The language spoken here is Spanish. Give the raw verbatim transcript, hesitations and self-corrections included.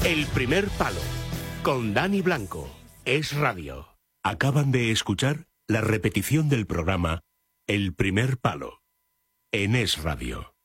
El primer palo, con Dani Blanco, Es Radio. Acaban de escuchar la repetición del programa El primer palo, en Es Radio.